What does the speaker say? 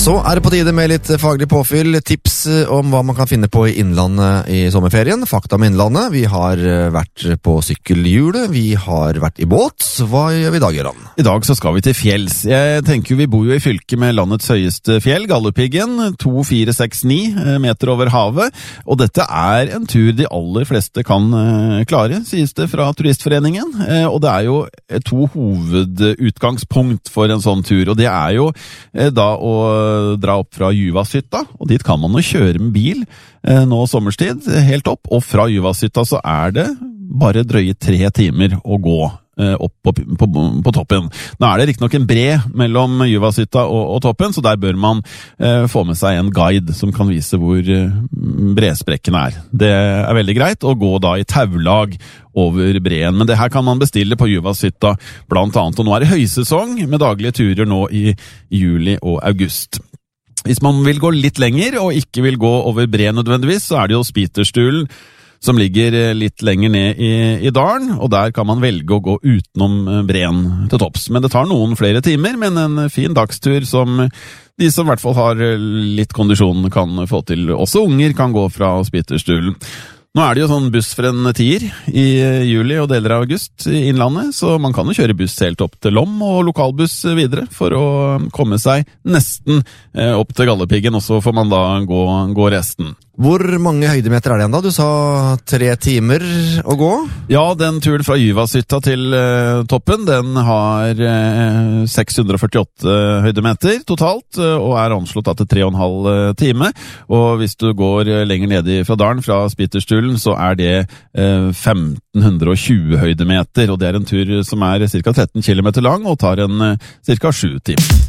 Så det på tide med litt faglig påfyll, tips om hva man kan finne på i Innlandet i sommerferien, fakta om Innlandet. Vi har vært på sykkelhjulet, vi har vært i båt. Hva gjør vi i dag, Gøran? I dag så skal vi til fjells. Jeg tenker vi bor jo i fylket med landets høyeste fjell, Galdhøpiggen, 2469 meter over havet, og dette en tur de aller fleste kan klare, sies det fra Turistforeningen, og det jo to hovedutgangspunkt for en sånn tur, og det jo da å dra opp fra Juvashytta, og dit kan man jo kjøre med bil nå sommerstid, helt opp, og fra Juvashytta så det bare drøye 3 timer å gå opp på toppen. Nå det riktig nok en bre mellom Juvashytta og toppen, så der bør man få med seg en guide som kan vise hvor bresprekken Det veldig greit å gå da i taulag over breen, men det her kan man bestille på Juvashytta blant annet, og nå det høysesong med daglige turer nå i juli og august. Hvis man vil gå litt lenger og ikke vil gå over breen nødvendigvis, så det jo Spiterstulen som ligger litt lenger ned i dalen, og der kan man velge å gå utenom breen til topps. Men det tar noen flere timer, men en fin dagstur som de som i hvert fall har litt kondisjon kan få til. Også unger kan gå fra Spiterstulen. Nå det jo sånn buss for en 10 i juli og deler av august i Innlandet, så man kan jo kjøre buss helt opp til Lom og lokalbuss videre for å komme seg nesten opp til Galdhøpiggen, og så får man da gå resten. Hvor mange høydemeter det igjen da? Du sa 3 timer å gå? Ja, den turen fra Juvashytta til toppen, den har 648 høydemeter totalt, og anslått da til 3,5 time. Og hvis du går lenger ned fra dalen, fra Spiterstulen, så det 1520 høydemeter, og det en tur som ca. 13 kilometer lang, og tar ca. 7 timer.